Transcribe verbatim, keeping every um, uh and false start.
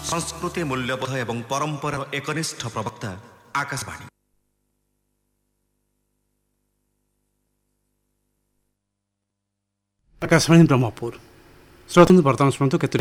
संस्कृति मूल्यबोध एवं परंपरा एकनिष्ठ प्रवक्ता आकाशवाणी। आकाशवाणी ब्रह्मपुर श्रोता वर्तमान शुणु